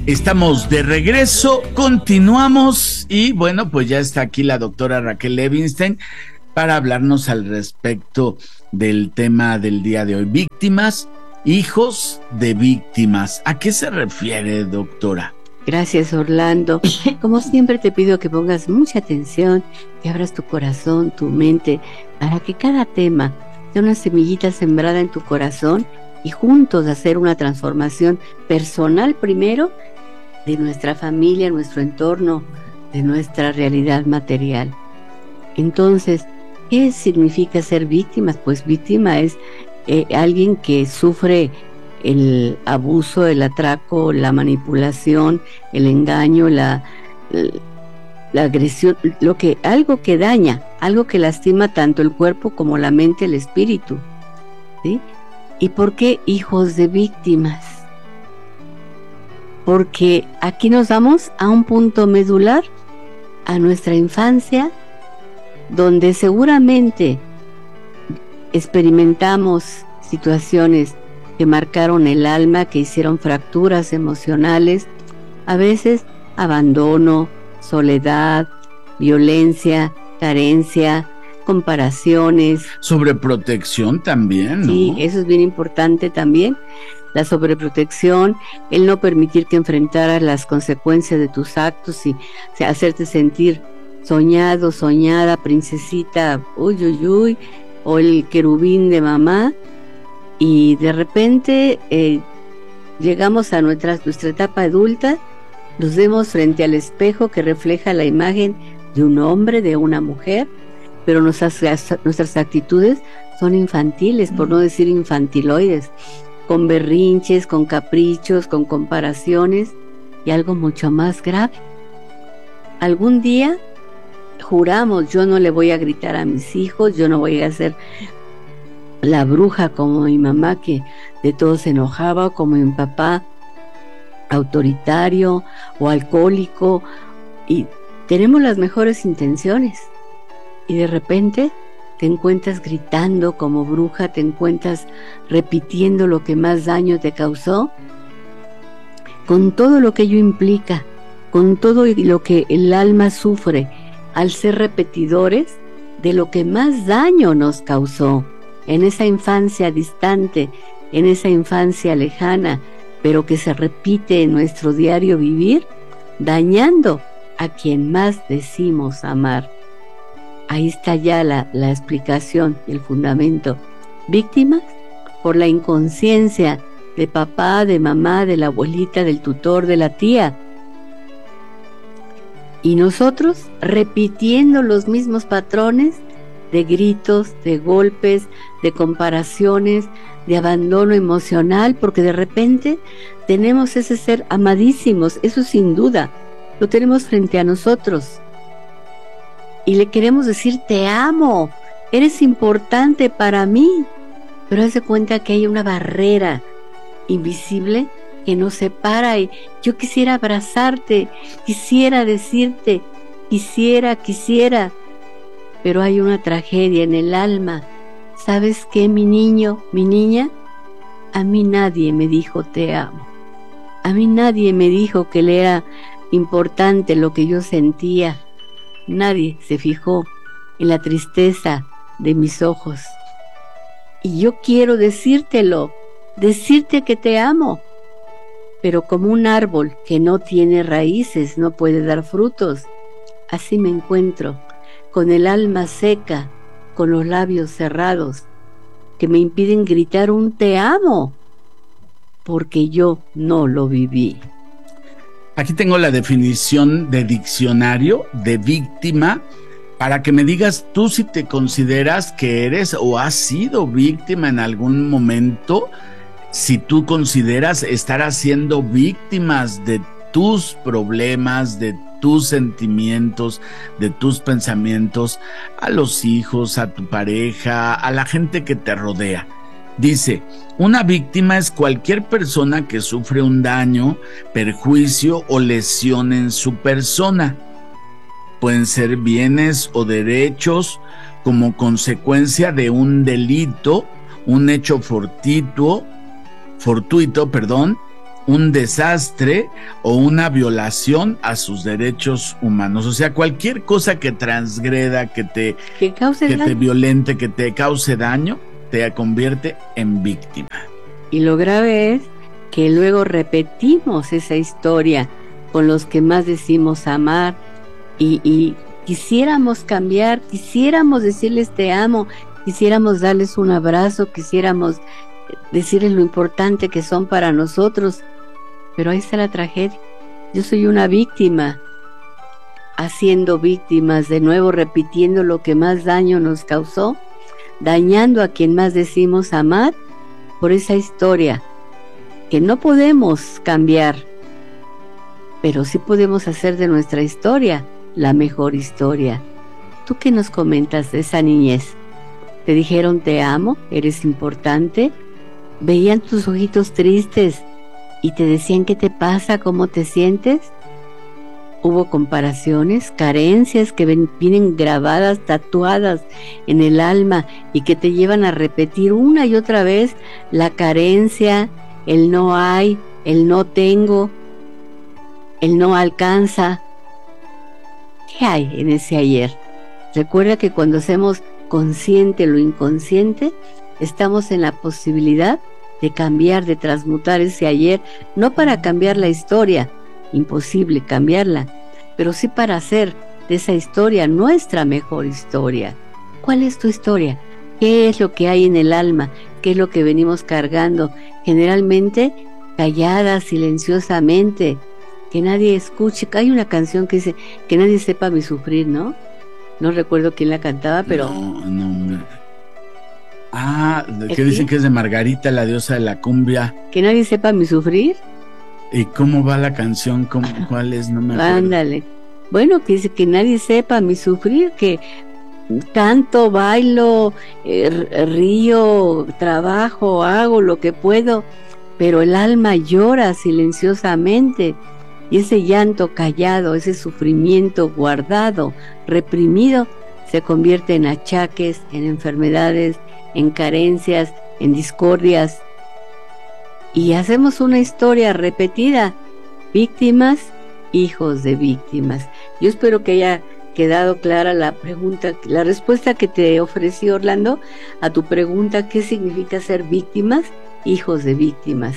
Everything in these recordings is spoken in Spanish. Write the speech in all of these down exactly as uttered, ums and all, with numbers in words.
Estamos de regreso, continuamos y bueno, pues ya está aquí la doctora Raquel Levinstein para hablarnos al respecto del tema del día de hoy, víctimas, hijos de víctimas. ¿A qué se refiere, doctora? Gracias, Orlando. Como siempre te pido que pongas mucha atención, que abras tu corazón, tu mente, para que cada tema sea una semillita sembrada en tu corazón y juntos hacer una transformación personal primero de nuestra familia, nuestro entorno, de nuestra realidad material. Entonces, ¿qué significa ser víctimas? Pues víctima es eh, alguien que sufre el abuso, el atraco, la manipulación, el engaño, la, la agresión, lo que, algo que daña, algo que lastima tanto el cuerpo como la mente, el espíritu, ¿sí? ¿Y por qué hijos de víctimas? Porque aquí nos vamos a un punto medular, a nuestra infancia, donde seguramente experimentamos situaciones que marcaron el alma, que hicieron fracturas emocionales, a veces abandono, soledad, violencia, carencia, comparaciones. Sobreprotección también, ¿no? Sí, eso es bien importante también. La sobreprotección, el no permitir que enfrentaras las consecuencias de tus actos y o sea, hacerte sentir soñado, soñada, princesita, uy, uy, uy, o el querubín de mamá. Y de repente eh, llegamos a nuestra, nuestra etapa adulta, nos vemos frente al espejo que refleja la imagen de un hombre, de una mujer, pero nuestras, nuestras actitudes son infantiles, por no decir infantiloides, con berrinches, con caprichos, con comparaciones y algo mucho más grave. Algún día juramos, yo no le voy a gritar a mis hijos, yo no voy a hacer la bruja como mi mamá que de todo se enojaba, como mi papá autoritario o alcohólico, y tenemos las mejores intenciones y de repente te encuentras gritando como bruja, te encuentras repitiendo lo que más daño te causó, con todo lo que ello implica, con todo lo que el alma sufre al ser repetidores de lo que más daño nos causó en esa infancia distante, en esa infancia lejana, pero que se repite en nuestro diario vivir, dañando a quien más decimos amar. Ahí está ya la, la explicación, el fundamento. Víctimas por la inconsciencia de papá, de mamá, de la abuelita, del tutor, de la tía. Y nosotros repitiendo los mismos patrones de gritos, de golpes, de comparaciones, de abandono emocional, porque de repente tenemos ese ser amadísimos, eso sin duda, lo tenemos frente a nosotros. Y le queremos decir, te amo, eres importante para mí, pero haz de cuenta que hay una barrera invisible que nos separa y yo quisiera abrazarte, quisiera decirte, quisiera, quisiera, pero hay una tragedia en el alma. ¿Sabes qué, mi niño, mi niña? A mí nadie me dijo te amo. A mí nadie me dijo que le era importante lo que yo sentía. Nadie se fijó en la tristeza de mis ojos. Y yo quiero decírtelo, decirte que te amo. Pero como un árbol que no tiene raíces, no puede dar frutos, así me encuentro, con el alma seca, con los labios cerrados, que me impiden gritar un te amo, porque yo no lo viví. Aquí tengo la definición de diccionario de víctima, para que me digas tú si te consideras que eres o has sido víctima en algún momento, si tú consideras estar haciendo víctimas de tus problemas, de tus sentimientos, de tus pensamientos, a los hijos, a tu pareja, a la gente que te rodea. Dice, una víctima es cualquier persona que sufre un daño, perjuicio o lesión en su persona. Pueden ser bienes o derechos como consecuencia de un delito, un hecho fortuito, fortuito, perdón, un desastre o una violación a sus derechos humanos. O sea, cualquier cosa que transgreda, que te, que cause que daño. te violente, que te cause daño, te convierte en víctima. Y lo grave es que luego repetimos esa historia con los que más decimos amar y, y quisiéramos cambiar, quisiéramos decirles te amo, quisiéramos darles un abrazo, quisiéramos decirles lo importante que son para nosotros, pero ahí está la tragedia. Yo soy una víctima, haciendo víctimas, de nuevo repitiendo lo que más daño nos causó, dañando a quien más decimos amar por esa historia que no podemos cambiar, pero sí podemos hacer de nuestra historia la mejor historia. ¿Tú qué nos comentas de esa niñez? ¿Te dijeron te amo, eres importante? ¿Veían tus ojitos tristes y te decían qué te pasa, cómo te sientes? Hubo comparaciones, carencias que ven, vienen grabadas, tatuadas en el alma y que te llevan a repetir una y otra vez la carencia, el no hay, el no tengo, el no alcanza. ¿Qué hay en ese ayer? Recuerda que cuando hacemos consciente lo inconsciente, estamos en la posibilidad de cambiar, de transmutar ese ayer, no para cambiar la historia, imposible cambiarla, pero sí para hacer de esa historia nuestra mejor historia. ¿Cuál es tu historia? ¿Qué es lo que hay en el alma? ¿Qué es lo que venimos cargando? Generalmente callada, silenciosamente, que nadie escuche. Hay una canción que dice que nadie sepa mi sufrir, ¿no? No recuerdo quién la cantaba, pero... No, no. Ah, que ¿Sí? dicen que es de Margarita, la diosa de la cumbia. Que nadie sepa mi sufrir. ¿Y cómo va la canción? ¿Cómo, ¿Cuál es? No me acuerdo. Ándale. Bueno, que dice que nadie sepa mi sufrir, que canto, bailo, eh, río, trabajo, hago lo que puedo, pero el alma llora silenciosamente. Y ese llanto callado, ese sufrimiento guardado, reprimido, se convierte en achaques, en enfermedades, en carencias, en discordias. Y hacemos una historia repetida, víctimas, hijos de víctimas. Yo espero que haya quedado clara la pregunta, la respuesta que te ofrecí, Orlando, a tu pregunta, ¿qué significa ser víctimas, hijos de víctimas?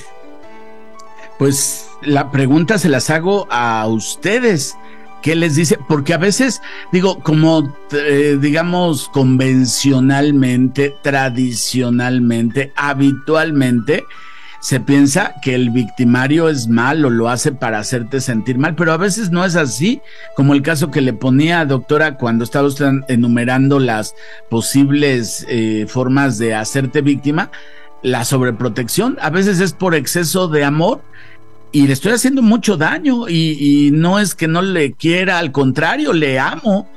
Pues la pregunta se las hago a ustedes. ¿Qué les dice? Porque a veces, digo, como eh, digamos convencionalmente, tradicionalmente, habitualmente, se piensa que el victimario es malo, lo hace para hacerte sentir mal, pero a veces no es así, como el caso que le ponía, doctora, cuando estaba usted enumerando las posibles eh, formas de hacerte víctima. La sobreprotección a veces es por exceso de amor y le estoy haciendo mucho daño y, y no es que no le quiera, al contrario, le amo,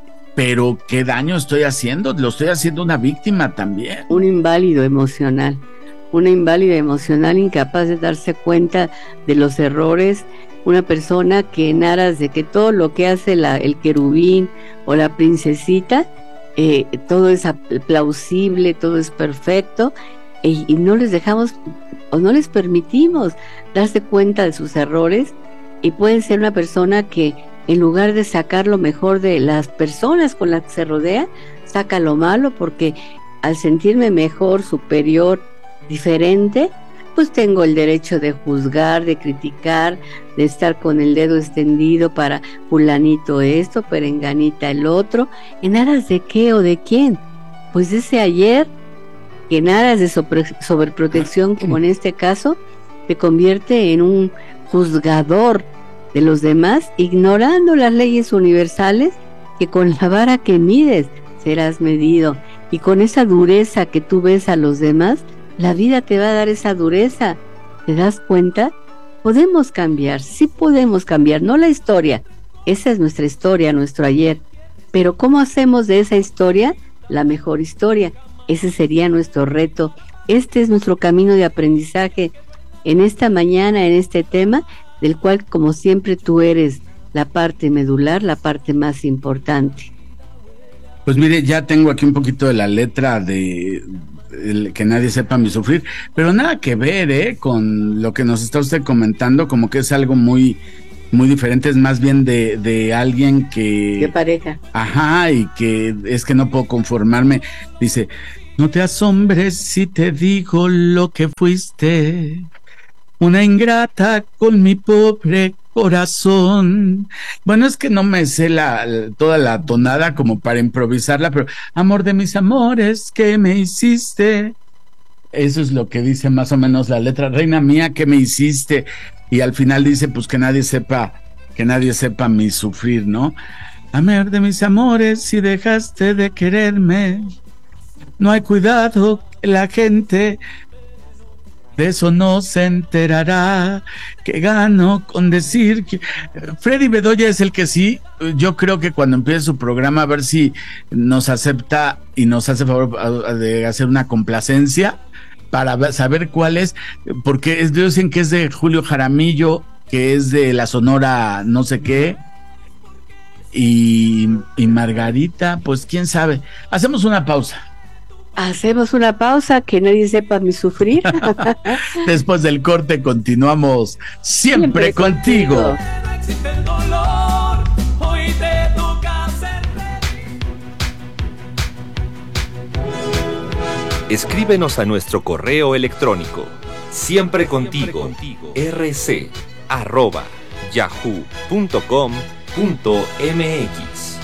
pero ¿qué daño estoy haciendo? Lo estoy haciendo una víctima también. Un inválido emocional, una inválida emocional incapaz de darse cuenta de los errores, una persona que en aras de que todo lo que hace la, el querubín o la princesita, eh, todo es plausible, todo es perfecto, y, y no les dejamos o no les permitimos darse cuenta de sus errores, y pueden ser una persona que en lugar de sacar lo mejor de las personas con las que se rodea, saca lo malo, porque al sentirme mejor, superior, diferente, pues tengo el derecho de juzgar, de criticar, de estar con el dedo extendido para fulanito esto, perenganita el otro. ¿En aras de qué o de quién? Pues de ese ayer, que en aras de sobre, sobreprotección, como en este caso, te convierte en un juzgador de los demás, ignorando las leyes universales, que con la vara que mides serás medido, y con esa dureza que tú ves a los demás, la vida te va a dar esa dureza. ¿Te das cuenta? Podemos cambiar, sí podemos cambiar, no la historia, esa es nuestra historia, nuestro ayer, pero ¿cómo hacemos de esa historia la mejor historia? Ese sería nuestro reto. Este es nuestro camino de aprendizaje en esta mañana, en este tema, del cual, como siempre, tú eres la parte medular, la parte más importante. Pues mire, ya tengo aquí un poquito de la letra de el, que nadie sepa mi sufrir, pero nada que ver, ¿eh? Con lo que nos está usted comentando, como que es algo muy, muy diferente, es más bien de, de alguien que... De pareja. Ajá, y que es que no puedo conformarme. Dice, no te asombres si te digo lo que fuiste, una ingrata con mi pobre corazón. Bueno, es que no me sé la, toda la tonada como para improvisarla, pero amor de mis amores, ¿qué me hiciste? Eso es lo que dice más o menos la letra. Reina mía, ¿qué me hiciste? Y al final dice, pues que nadie sepa, que nadie sepa mi sufrir, ¿no? Amor de mis amores, si dejaste de quererme, no hay cuidado, que la gente de eso no se enterará, que gano con decir que... Freddy Bedoya es el que sí, yo creo que cuando empiece su programa a ver si nos acepta y nos hace favor de hacer una complacencia para saber cuál es, porque es, dicen que es de Julio Jaramillo, que es de la Sonora no sé qué, y, y Margarita, pues quién sabe. Hacemos una pausa. Hacemos una pausa, que nadie sepa mi sufrir. Después del corte continuamos siempre, siempre contigo. Escríbenos a nuestro correo electrónico siempre contigo rc arroba yahoo punto com punto mx.